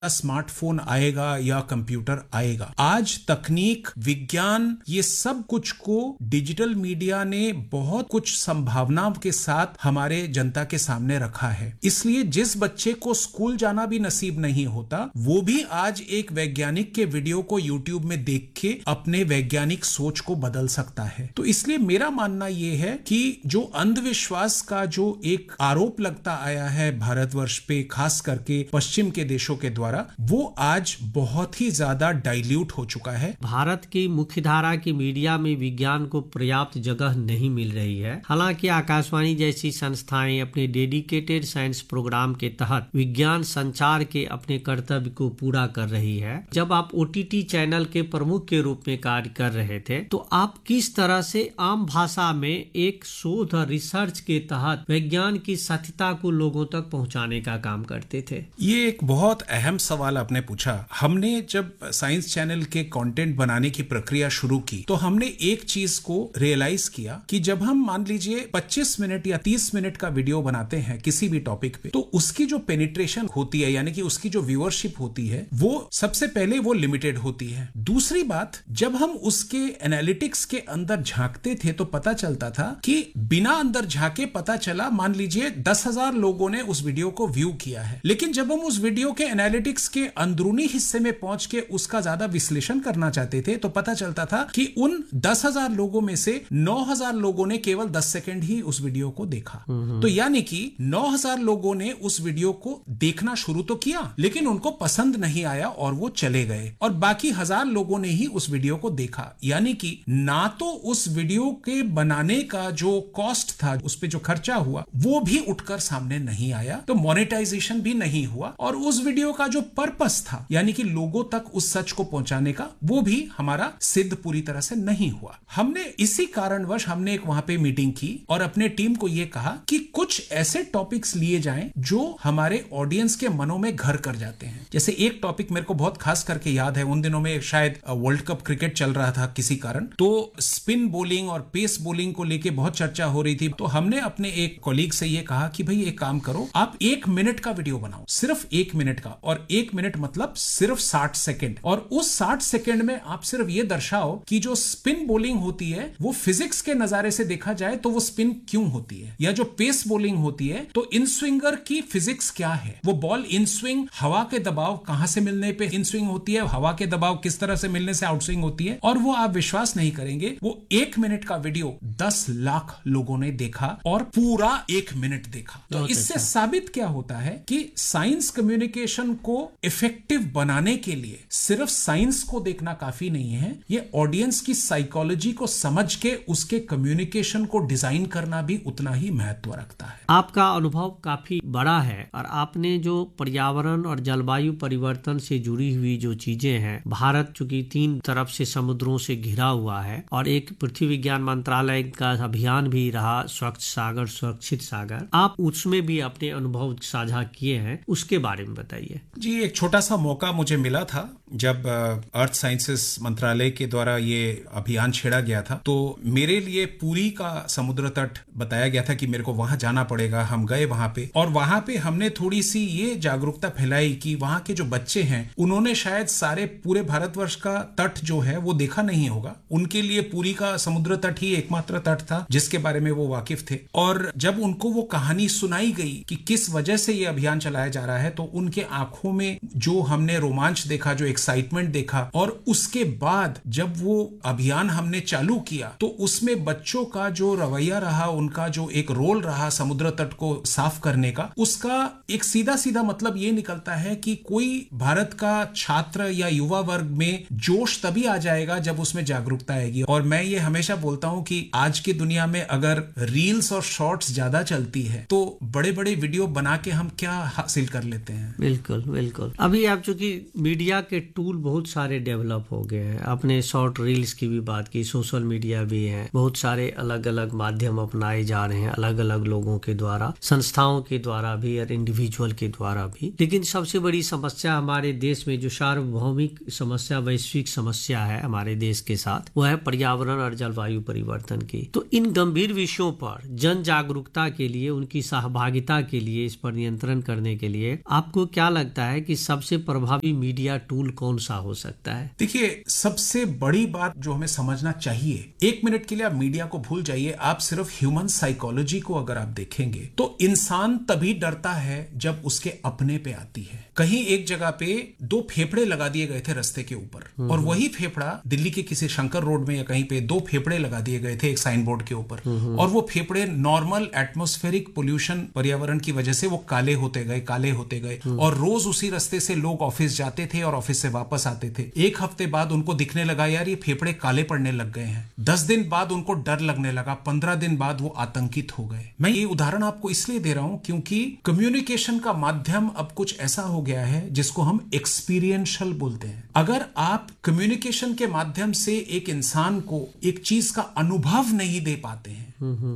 Smartphone आएगा या computer आएगा। आज तकनीक, विज्ञान, ये सब कुछ को डिजिटल मीडिया ने बहुत कुछ संभावनाओं के साथ हमारे जनता के सामने रखा है। इसलिए जिस बच्चे को स्कूल जाना भी नसीब नहीं होता, वो भी आज एक वैज्ञानिक के वीडियो को यूट्यूब में देख के अपने वैज्ञानिक सोच को बदल सकता है। तो इसलिए मेरा मानना यह है कि जो अंधविश्वास का जो एक आरोप लगता आया है भारतवर्ष पे, खास करके पश्चिम के देशों के द्वारा, वो आज बहुत ही ज्यादा डाइल्यूट हो चुका है। भारत की मुख्यधारा की मीडिया में विज्ञान को पर्याप्त जगह नहीं मिल रही है। हालांकि आकाशवाणी जैसी संस्थाएं अपने डेडिकेटेड साइंस प्रोग्राम के तहत विज्ञान संचार के अपने कर्तव्य को पूरा कर रही है। जब आप OTT चैनल के प्रमुख के रूप में कार्य कर रहे थे, तो आप किस तरह से आम भाषा में एक शोध रिसर्च के तहत विज्ञान की सत्यता को लोगों तक पहुंचाने का काम करते थे? ये एक बहुत अहम सवाल आपने पूछा। हमने जब साइंस चैनल के कंटेंट बनाने की प्रक्रिया शुरू की, तो हमने एक चीज को रियलाइज किया कि जब हम मान लीजिए 25 मिनट या 30 मिनट का वीडियो बनाते हैं किसी भी टॉपिक पे, तो उसकी जो पेनिट्रेशन होती है, यानी कि उसकी जो व्यूअरशिप होती है, वो सबसे पहले वो लिमिटेड होती है। दूसरी बात, जब हम उसके एनालिटिक्स के अंदर झांकते थे तो पता चलता था कि बिना अंदर झांके पता चला, मान लीजिए 10,000 लोगों ने उस वीडियो को व्यू किया है, लेकिन जब हम उस वीडियो के एनालिटिक्स के अंदरूनी हिस्से में पहुंच के उसका ज्यादा विश्लेषण करना चाहते थे, तो पता चलता था कि उन 10,000 लोगों में से 9,000 लोगों ने केवल 10 सेकंड ही उस वीडियो को देखा। तो यानी कि 9,000 लोगों ने उस वीडियो को देखना शुरू तो किया, लेकिन उनको पसंद नहीं आया और वो चले गए, और बाकी 1,000 लोगों ने ही उस वीडियो को देखा। यानी कि ना तो उस वीडियो के बनाने का जो कॉस्ट था, उस पे जो खर्चा हुआ, वो भी उठकर सामने नहीं आया, तो मोनेटाइजेशन भी नहीं हुआ, और उस वीडियो का जो पर्पस था, यानी कि लोगों तक उस सच को पहुंचाने का, वो भी हमारा सिद्ध पूरी तरह से नहीं हुआ। हमने इसी कारणवश हमने एक वहां पे मीटिंग की और अपने टीम को यह कहा कि कुछ ऐसे टॉपिक्स लिए जाएं जो हमारे ऑडियंस के मनों में घर कर जाते हैं। जैसे एक टॉपिक मेरे को बहुत खास करके याद है, उन दिनों में शायद वर्ल्ड कप क्रिकेट चल रहा था किसी कारण, तो स्पिन बॉलिंग और पेस बॉलिंग को लेके बहुत चर्चा हो रही थी। तो हमने अपने एक कॉलीग से यह कहा कि भाई एक काम करो, आप 1 मिनट का वीडियो बनाओ, सिर्फ 1 मिनट का, और 1 मिनट मतलब सिर्फ 60 सेकंड, और उस 60 सेकंड में आप सिर्फ ये दर्शाओ कि जो स्पिन बॉलिंग होती है वो फिजिक्स के नजारे से देखा जाए तो वो स्पिन क्यों होती है, या जो पेस बॉलिंग होती है तो इन स्विंगर की फिजिक्स क्या है, वो बॉल इन स्विंग हवा के दबाव कहां से मिलने पे इन स्विंग होती है, हवा के दबाव किस तरह से मिलने से आउट स्विंग होती है। और वो आप विश्वास नहीं करेंगे, वो 1 मिनट का वीडियो 10 लाख लोगों ने देखा और पूरा 1 मिनट देखा। तो इससे साबित क्या होता है कि साइंस कम्युनिकेशन को इफेक्टिव बनाने के लिए सिर्फ साइंस को देखना काफी नहीं है, ये ऑडियंस की साइकोलॉजी को समझ के उसके कम्युनिकेशन को डिजाइन करना भी उतना ही महत्व रखता है। आपका अनुभव काफी बड़ा है और आपने जो पर्यावरण और जलवायु परिवर्तन से जुड़ी हुई जो चीजें हैं, भारत चूंकि 3 तरफ से समुद्रों से घिरा हुआ है और एक पृथ्वी विज्ञान मंत्रालय का अभियान भी रहा स्वच्छ सागर सुरक्षित सागर, आप उसमें भी अपने अनुभव साझा किए हैं, उसके बारे में बताइए। जी, एक छोटा सा मौका मुझे मिला था जब अर्थ साइंसेस मंत्रालय के द्वारा ये अभियान छेड़ा गया था, तो मेरे लिए पुरी का समुद्र तट बताया गया था कि मेरे को वहां जाना पड़ेगा। हम गए वहां पे, और वहां पे हमने थोड़ी सी ये जागरूकता फैलाई कि वहां के जो बच्चे हैं उन्होंने शायद सारे पूरे भारतवर्ष का तट जो है वो देखा नहीं होगा, उनके लिए पुरी का समुद्र तट ही एकमात्र तट था जिसके बारे में वो वाकिफ थे। और जब उनको वो कहानी सुनाई गई कि किस वजह से ये अभियान चलाया जा रहा है, तो उनके आंखों में जो हमने रोमांच देखा, जो एक्साइटमेंट देखा, और उसके बाद जब वो अभियान हमने चालू किया तो उसमें बच्चों का जो रवैया रहा, उनका जो एक रोल रहा समुद्र तट को साफ करने का, उसका एक सीधा सीधा मतलब ये निकलता है कि कोई भारत का छात्र या युवा वर्ग में जोश तभी आ जाएगा जब उसमें जागरूकता आएगी। और मैं ये हमेशा बोलता हूं कि आज की दुनिया में अगर रील्स और शॉर्ट्स ज्यादा चलती है तो बड़े बड़े वीडियो बना के हम क्या हासिल कर लेते हैं। बिल्कुल बिल्कुल। अभी आप चूंकि मीडिया के टूल बहुत सारे डेवलप हो गए हैं, अपने शॉर्ट रील्स की भी बात की, सोशल मीडिया भी है, बहुत सारे अलग अलग माध्यम अपनाए जा रहे हैं अलग अलग लोगों के द्वारा, संस्थाओं के द्वारा भी और इंडिविजुअल के द्वारा भी। लेकिन सबसे बड़ी समस्या हमारे देश में जो सार्वभौमिक समस्या, वैश्विक समस्या है हमारे देश के साथ, वो है पर्यावरण और जलवायु परिवर्तन की। तो इन गंभीर विषयों पर जन जागरूकता के लिए, उनकी सहभागिता के लिए, इस पर नियंत्रण करने के लिए आपको क्या लगता है कि सबसे प्रभावी मीडिया टूल कौन सा हो सकता है? देखिए, सबसे बड़ी बात जो हमें समझना चाहिए, 1 मिनट के लिए आप मीडिया को भूल जाइए, आप सिर्फ ह्यूमन साइकोलॉजी को अगर आप देखेंगे तो इंसान तभी डरता है जब उसके अपने पे आती है। कहीं एक जगह पे 2 फेफड़े लगा दिए गए थे रास्ते के ऊपर, और वही फेफड़ा दिल्ली के किसी शंकर रोड में या कहीं पे 2 फेफड़े लगा दिए गए थे एक साइन बोर्ड के ऊपर, और वो फेफड़े नॉर्मल एटमॉस्फेरिक पोल्यूशन, पर्यावरण की वजह से वो काले होते गए, और रोज उसी रास्ते से लोग ऑफिस जाते थे और ऑफिस से वापस आते थे। 1 हफ्ते बाद उनको दिखने लगा यार ये फेफड़े काले पड़ने लग गए हैं। 10 दिन बाद उनको डर लगने लगा, 15 दिन बाद वो आतंकित हो गए। मैं ये उदाहरण आपको इसलिए दे रहा हूं क्योंकि कम्युनिकेशन का माध्यम अब कुछ ऐसा हो गया है जिसको हम एक्सपीरियंशियल बोलते हैं। अगर आप कम्युनिकेशन के माध्यम से एक इंसान को एक चीज का अनुभव नहीं दे पाते हैं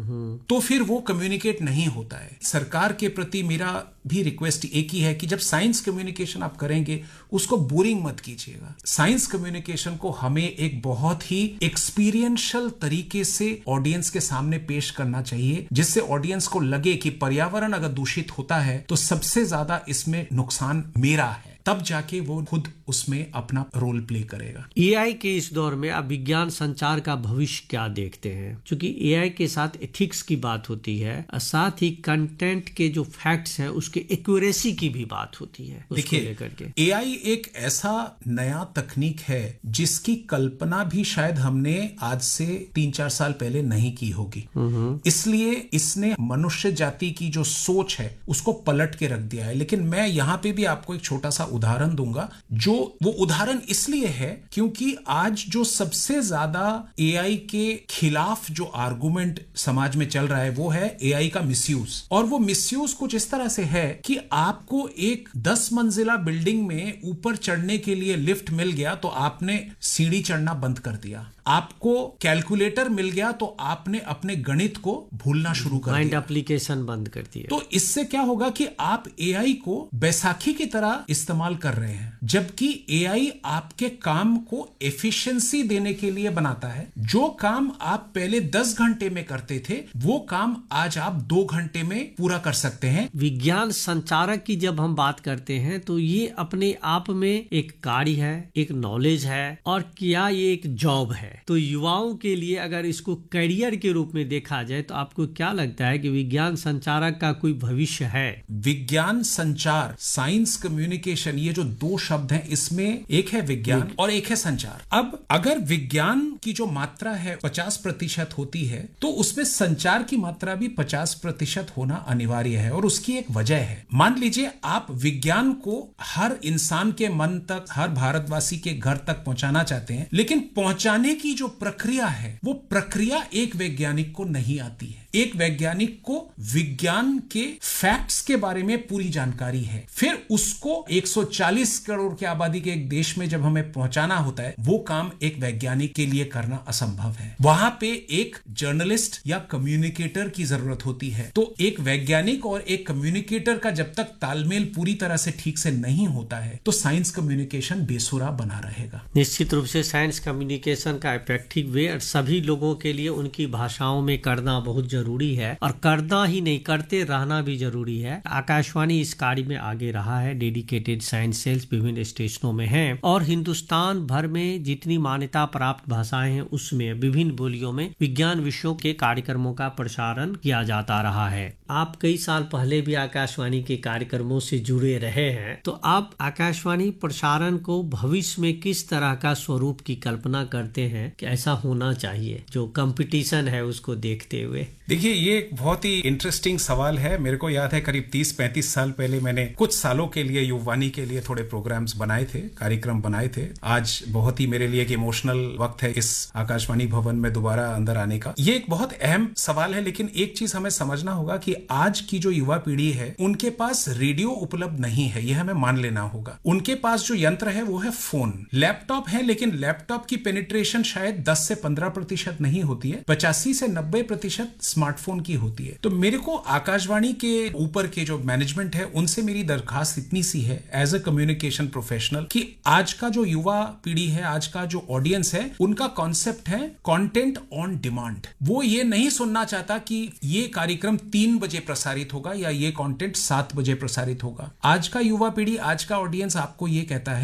तो फिर वो कम्युनिकेट नहीं होता है। सरकार के प्रति मेरा भी रिक्वेस्ट एक ही है कि जब साइंस कम्युनिकेशन आप करेंगे उसको बोरिंग मत कीजिएगा। साइंस कम्युनिकेशन को हमें एक बहुत ही एक्सपीरियंशियल तरीके से ऑडियंस के सामने पेश करना चाहिए, जिससे ऑडियंस को लगे कि पर्यावरण अगर दूषित होता है तो सबसे ज्यादा इसमें नुकसान मेरा है, तब जाके वो खुद उसमें अपना रोल प्ले करेगा। एआई के इस दौर में आप विज्ञान संचार का भविष्य क्या देखते हैं? क्योंकि एआई के साथ एथिक्स की बात होती है और साथ ही कंटेंट के जो फैक्ट्स हैं उसके एक्यूरेसी की भी बात होती है। देखिए, लेकर के एआई एक ऐसा नया तकनीक है जिसकी कल्पना भी शायद हमने आज से 3-4 साल पहले नहीं की होगी। इसलिए इसने मनुष्य जाति की जो सोच है उसको पलट के रख दिया है। लेकिन मैं यहाँ पे भी आपको एक छोटा सा उदाहरण दूंगा, जो वो उदाहरण इसलिए है क्योंकि आज जो सबसे ज्यादा एआई के खिलाफ जो आर्गुमेंट समाज में चल रहा है वो है एआई का मिसयूज। और वो मिसयूज कुछ इस तरह से है कि आपको एक 10 मंजिला बिल्डिंग में ऊपर चढ़ने के लिए लिफ्ट मिल गया तो आपने सीढ़ी चढ़ना बंद कर दिया। आपको कैलकुलेटर मिल गया तो आपने अपने गणित को भूलना शुरू कर दिया, माइंड एप्लीकेशन बंद कर दिया। तो इससे क्या होगा कि आप एआई को बैसाखी की तरह इस्तेमाल कर रहे हैं, जबकि एआई आपके काम को एफिशिएंसी देने के लिए बनाता है। जो काम आप पहले 10 घंटे में करते थे वो काम आज आप 2 घंटे में पूरा कर सकते हैं। विज्ञान संचारक की जब हम बात करते हैं तो ये अपने आप में एक कार्य है, एक नॉलेज है, और क्या ये एक जॉब है। तो युवाओं के लिए अगर इसको करियर के रूप में देखा जाए तो आपको क्या लगता है कि विज्ञान संचारक का कोई भविष्य है? विज्ञान संचार, साइंस कम्युनिकेशन, ये जो 2 शब्द हैं इसमें एक है विज्ञान और एक है संचार। अब अगर विज्ञान की जो मात्रा है 50% होती है तो उसमें संचार की मात्रा भी 50% होना अनिवार्य है, और उसकी एक वजह है। मान लीजिए आप विज्ञान को हर इंसान के मन तक, हर भारतवासी के घर तक पहुंचाना चाहते हैं, लेकिन पहुंचाने की जो प्रक्रिया है वो प्रक्रिया एक वैज्ञानिक को नहीं आती है। एक वैज्ञानिक को विज्ञान के फैक्ट्स के बारे में पूरी जानकारी है, फिर उसको 140 करोड़ की आबादी के एक देश में जब हमें पहुंचाना होता है वो काम एक वैज्ञानिक के लिए करना असंभव है। वहां पे एक जर्नलिस्ट या कम्युनिकेटर की जरूरत होती है। तो एक वैज्ञानिक और एक कम्युनिकेटर का जब तक तालमेल पूरी तरह से ठीक से नहीं होता है तो साइंस कम्युनिकेशन बेसुरा बना रहेगा। निश्चित रूप से साइंस कम्युनिकेशन का इफेक्टिव वे और सभी लोगों के लिए उनकी भाषाओं में करना बहुत जरूरी है, और करना ही नहीं, करते रहना भी जरूरी है। आकाशवाणी इस कार्य में आगे रहा है। डेडिकेटेड साइंस सेल्स विभिन्न स्टेशनों में हैं और हिंदुस्तान भर में जितनी मान्यता प्राप्त भाषाएं हैं उसमें विभिन्न बोलियों में विज्ञान विषयों के कार्यक्रमों का प्रसारण किया जाता रहा है। आप कई साल पहले भी आकाशवाणी के कार्यक्रमों से जुड़े रहे हैं, तो आप आकाशवाणी प्रसारण को भविष्य में किस तरह का स्वरूप की कल्पना करते हैं कि ऐसा होना चाहिए जो कंपटीशन है उसको देखते हुए? देखिए, ये एक बहुत ही इंटरेस्टिंग सवाल है। मेरे को याद है करीब 30-35 साल पहले मैंने कुछ सालों के लिए युववाणी के लिए थोड़े प्रोग्राम्स बनाए थे, कार्यक्रम बनाए थे। आज बहुत ही मेरे लिए एक इमोशनल वक्त है इस आकाशवाणी भवन में दोबारा अंदर आने का। ये एक बहुत अहम सवाल है, लेकिन एक चीज हमें समझना होगा कि कि आज की जो युवा पीढ़ी है उनके पास रेडियो उपलब्ध नहीं है, यह हमें मान लेना होगा। उनके पास जो यंत्र है वो है फोन, लैपटॉप है, लेकिन लैपटॉप की पेनिट्रेशन शायद 10 से 15% नहीं होती है, 85 से 90% स्मार्टफोन की होती है। तो मेरे को आकाशवाणी के ऊपर के जो मैनेजमेंट है उनसे मेरी दरखास्त इतनी सी है एज अ कम्युनिकेशन प्रोफेशनल कि आज का जो युवा पीढ़ी है, आज का जो ऑडियंस है, उनका कॉन्सेप्ट है कंटेंट ऑन डिमांड। वो ये नहीं सुनना चाहता कि ये कार्यक्रम 3 बजे प्रसारित होगा या ये कंटेंट 7 बजे प्रसारित होगा। आज का युवा पीढ़ी, आज का ऑडियंस आपको ये कहता है